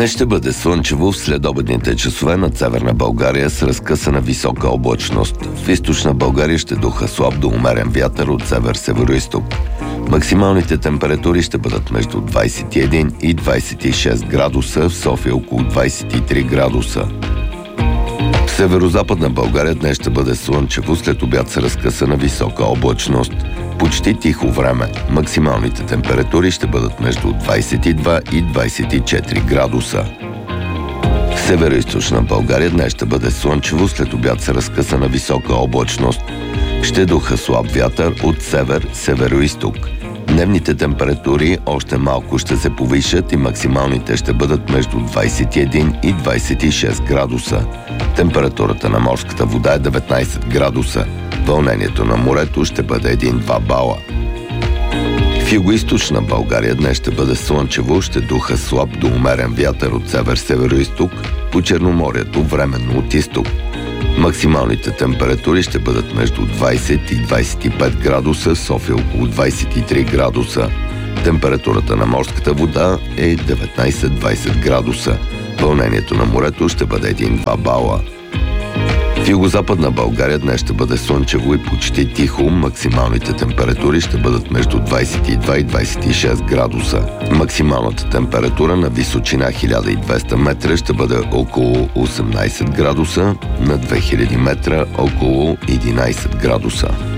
Днес ще бъде слънчево в следобедните часове над северна България с разкъсана висока облачност. В източна България ще духа слаб до умерен вятър от север-североизток. Максималните температури ще бъдат между 21 и 26 градуса, в София около 23 градуса. В северо-западна България днес ще бъде слънчево, след обяд с разкъсана висока облачност. Почти тихо време. Максималните температури ще бъдат между 22 и 24 градуса. В северо-източна България днес ще бъде слънчево, след обяд с разкъсана висока облачност. Ще духа слаб вятър от север-североизток. Дневните температури още малко ще се повишат и максималните ще бъдат между 21 и 26 градуса. Температурата на морската вода е 19 градуса. Вълнението на морето ще бъде 1-2 бала. В югоизточна България днес ще бъде слънчево, ще духа слаб до умерен вятър от север-североизток, по Черноморието временно от изток. Максималните температури ще бъдат между 20 и 25 градуса, в София около 23 градуса. Температурата на морската вода е 19-20 градуса. Вълнението на морето ще бъде 1-2 бала. В югозападна България днес ще бъде слънчево и почти тихо. Максималните температури ще бъдат между 22 и 26 градуса. Максималната температура на височина 1200 метра ще бъде около 18 градуса, на 2000 метра около 11 градуса.